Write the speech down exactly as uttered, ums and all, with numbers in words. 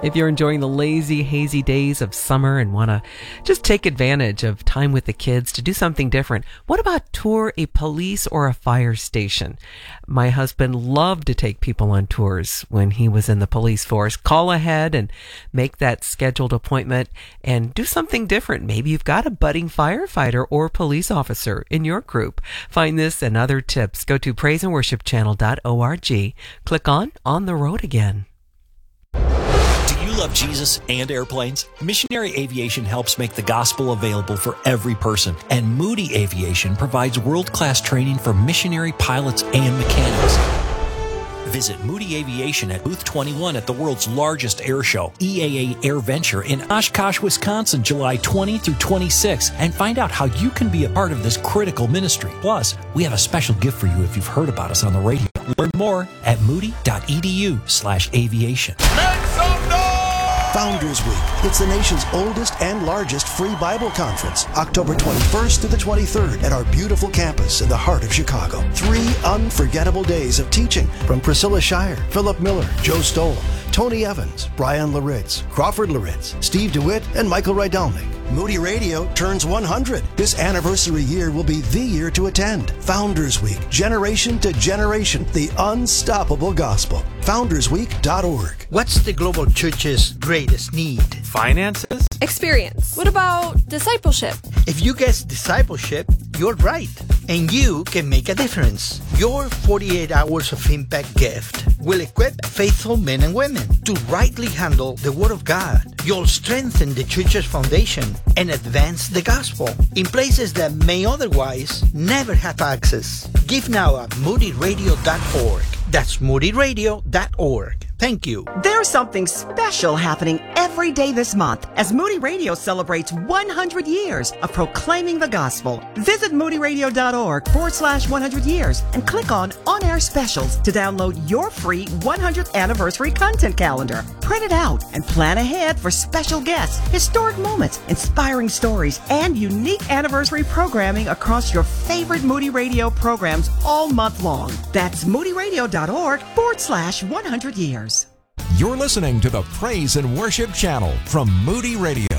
If you're enjoying the lazy, hazy days of summer and want to just take advantage of time with the kids to do something different, what about tour a police or a fire station? My husband loved to take people on tours when he was in the police force. Call ahead and make that scheduled appointment and do something different. Maybe you've got a budding firefighter or police officer in your group. Find this and other tips. Go to praise and worship channel dot org. Click on On the Road Again. Do you love Jesus and airplanes? Missionary Aviation helps make the gospel available for every person, and Moody Aviation provides world-class training for missionary pilots and mechanics. Visit Moody Aviation at Booth twenty-one at the world's largest air show, E A A Air Venture in Oshkosh, Wisconsin, July twentieth through twenty-sixth, and find out how you can be a part of this critical ministry. Plus, we have a special gift for you if you've heard about us on the radio. Learn more at moody.edu slash aviation. Founders Week. It's the nation's oldest and largest free Bible conference, October twenty-first to the twenty-third at our beautiful campus in the heart of Chicago. Three unforgettable days of teaching from Priscilla Shire, Philip Miller, Joe Stoll, Tony Evans, Brian Laritz, Crawford Laritz, Steve DeWitt, and Michael Rydalnik. Moody Radio turns one hundred. This anniversary year will be the year to attend. Founders Week, generation to generation, the unstoppable gospel. founders week dot org. What's the global church's greatest need? Finances? Experience. What about discipleship? If you guess discipleship, you're right. And you can make a difference. Your forty-eight hours of impact gift will equip faithful men and women to rightly handle the Word of God. You'll strengthen the church's foundation and advance the gospel in places that may otherwise never have access. Give now at moody radio dot org. That's moody radio dot org. Thank you. There's something special happening every day this month as Moody Radio celebrates one hundred years of proclaiming the gospel. Visit moody radio dot org forward slash one hundred years and click on On-Air Specials to download your free one hundredth anniversary content calendar. Print it out and plan ahead for special guests, historic moments, inspiring stories, and unique anniversary programming across your favorite Moody Radio programs all month long. That's moody radio dot org forward slash one hundred years. You're listening to the Praise and Worship Channel from Moody Radio.